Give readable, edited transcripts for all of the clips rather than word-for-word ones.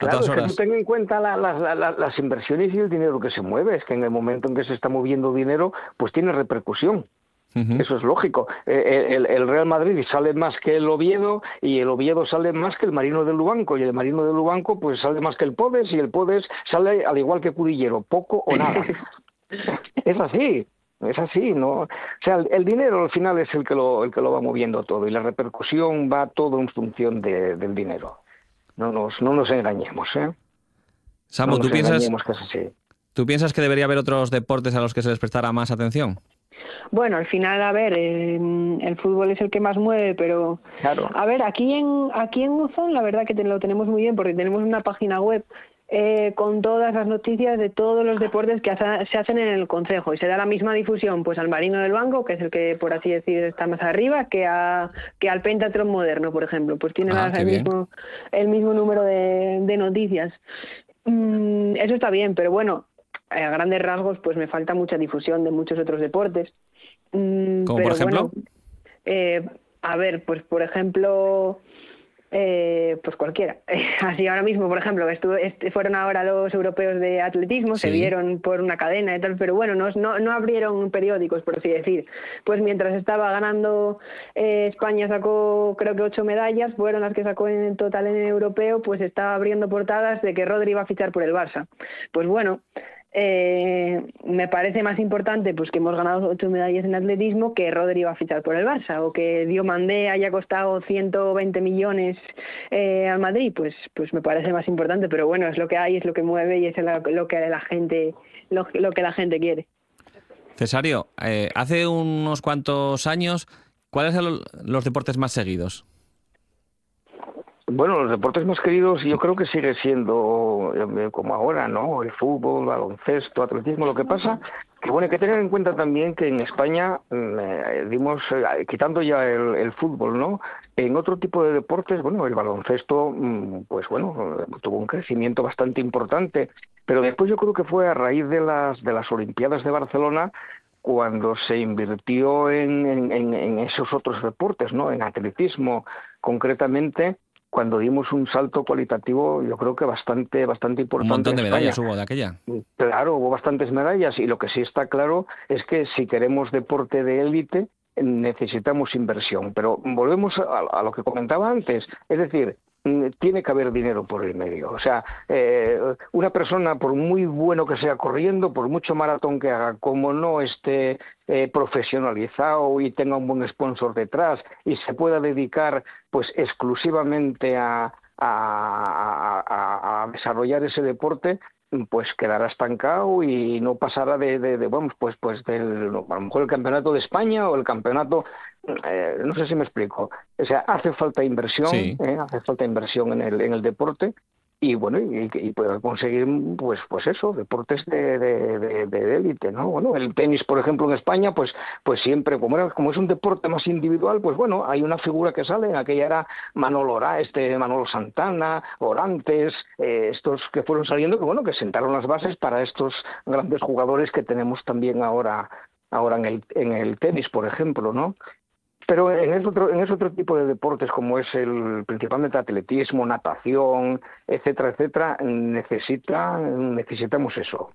a todas Claro, es que tú horas. ten en cuenta las inversiones y el dinero que se mueve. Es que en el momento en que se está moviendo dinero, pues tiene repercusión. Ujú. Eso es lógico. El Real Madrid sale más que el Oviedo y el Oviedo sale más que el Marino del Lubanco y el Marino del Lubanco pues sale más que el Podes y el Podes sale al igual que Cudillero, poco o nada. Es así, ¿no? O sea, el dinero al final es el que lo va moviendo todo y la repercusión va todo en función del dinero. No nos engañemos, ¿eh? No Samu, nos engañemos que es así. ¿tú piensas que debería haber otros deportes a los que se les prestara más atención? Bueno, al final, a ver, el fútbol es el que más mueve, pero Claro. a ver, aquí en Uzón la verdad que lo tenemos muy bien porque tenemos una página web con todas las noticias de todos los deportes que se hacen en el concejo y se da la misma difusión pues al Marino del Banco, que es el que por así decir está más arriba, que al Pentatlón Moderno, por ejemplo, pues tiene Ah, qué bien. el mismo número de noticias. Eso está bien, pero bueno, a grandes rasgos pues me falta mucha difusión de muchos otros deportes. ¿Como por Pero ejemplo? bueno, a ver, pues por ejemplo, pues cualquiera. Así ahora mismo, por ejemplo, fueron ahora los europeos de atletismo, se Sí. vieron por una cadena y tal, pero bueno, no abrieron periódicos, por así decir. Pues mientras estaba ganando, España sacó creo que 8 medallas, fueron las que sacó en total en el europeo, pues estaba abriendo portadas de que Rodri iba a fichar por el Barça. Pues bueno, me parece más importante pues que hemos ganado 8 medallas en atletismo que Rodri va a fichar por el Barça o que Diomandé haya costado 120 millones al Madrid, pues me parece más importante, pero bueno, es lo que hay, es lo que mueve y es lo que la gente lo que la gente quiere. Cesario, hace unos cuantos años, ¿cuáles eran los deportes más seguidos? Bueno, los deportes más queridos yo creo que sigue siendo como ahora, ¿no? El fútbol, baloncesto, atletismo. Lo que pasa que bueno, hay que tener en cuenta también que en España quitando ya el fútbol, ¿no? En otro tipo de deportes, bueno, el baloncesto, pues bueno, tuvo un crecimiento bastante importante, pero después yo creo que fue a raíz de las Olimpiadas de Barcelona cuando se invirtió en esos otros deportes, ¿no? En atletismo, concretamente cuando dimos un salto cualitativo, yo creo que bastante Un importante montón en de España. medallas hubo de aquella. Claro, hubo bastantes medallas y lo que sí está claro es que si queremos deporte de élite necesitamos inversión. Pero volvemos a lo que comentaba antes, es decir, tiene que haber dinero por el medio. O sea, una persona, por muy bueno que sea corriendo, por mucho maratón que haga, como no esté profesionalizado y tenga un buen sponsor detrás y se pueda dedicar pues exclusivamente a desarrollar ese deporte, pues quedará estancado y no pasará vamos, pues a lo mejor el campeonato de España o el campeonato, no sé si me explico. O sea, Sí. hace falta inversión en el deporte y bueno, y poder conseguir pues eso, deportes de élite, ¿no? Bueno, el tenis, por ejemplo, en España, pues siempre, como es un deporte más individual, pues bueno, hay una figura que sale, en aquella era Manolo Santana, Orantes, estos que fueron saliendo, que bueno, que sentaron las bases para estos grandes jugadores que tenemos también ahora en el tenis, por ejemplo, ¿no? Pero en ese otro tipo de deportes como es principalmente atletismo, natación, etcétera, necesitamos eso,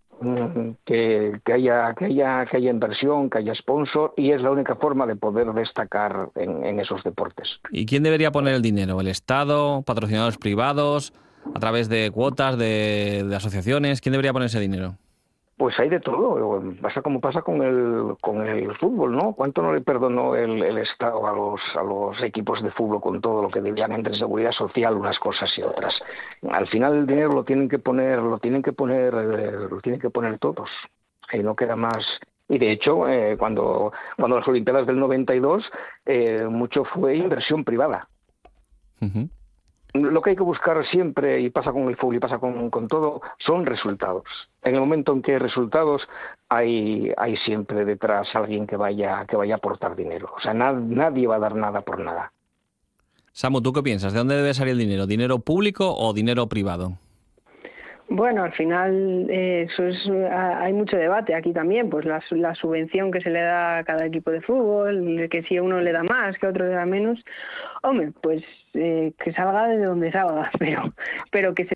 que haya inversión, que haya sponsor y es la única forma de poder destacar en esos deportes. ¿Y quién debería poner el dinero? ¿El Estado? ¿Patrocinadores privados? ¿A través de cuotas de asociaciones? ¿Quién debería poner ese dinero? Pues hay de todo, pasa como pasa con el fútbol, ¿no? ¿Cuánto no le perdonó el Estado a los equipos de fútbol con todo lo que debían entre seguridad social, unas cosas y otras? Al final el dinero lo tienen que poner todos, y no queda más. Y de hecho, cuando las Olimpiadas del 92, mucho fue inversión privada. Ujú. Lo que hay que buscar siempre, y pasa con el fútbol y pasa con todo, son resultados. En el momento en que hay resultados, hay siempre detrás alguien que vaya a aportar dinero. O sea, nadie va a dar nada por nada. Samu, ¿tú qué piensas? ¿De dónde debe salir el dinero? ¿Dinero público o dinero privado? Bueno, al final hay mucho debate aquí también, pues la subvención que se le da a cada equipo de fútbol, que si uno le da más, que otro le da menos, hombre, pues que salga de donde salga, pero que se